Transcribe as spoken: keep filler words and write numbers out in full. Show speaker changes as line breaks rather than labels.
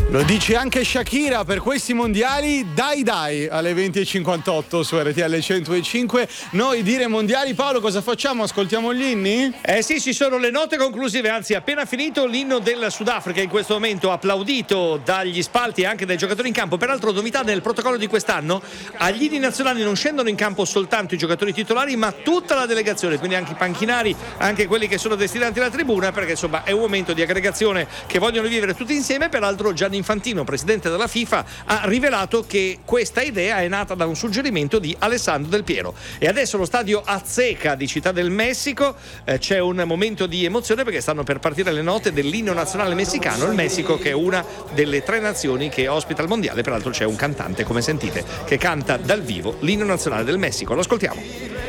Lo dice anche Shakira per questi mondiali, dai dai, alle venti e cinquantotto su R T L centocinque. Noi dire mondiali, Paolo, cosa facciamo? Ascoltiamo gli inni?
Eh sì, ci sono le note conclusive, anzi appena finito l'inno del Sudafrica, in questo momento applaudito dagli spalti e anche dai giocatori in campo. Peraltro novità nel protocollo di quest'anno, agli inni nazionali non scendono in campo soltanto i giocatori titolari ma tutta la delegazione, quindi anche i panchinari, anche quelli che sono destinati alla tribuna, perché insomma è un momento di aggregazione che vogliono vivere tutti insieme. Peraltro Gianni Infantino, presidente della FIFA, ha rivelato che questa idea è nata da un suggerimento di Alessandro Del Piero. E adesso lo stadio Azteca di Città del Messico, eh, c'è un momento di emozione perché stanno per partire le note dell'inno nazionale messicano. Il Messico, che è una delle tre nazioni che ospita il mondiale, peraltro c'è un cantante, come sentite, che canta dal vivo l'inno nazionale del Messico. Lo ascoltiamo.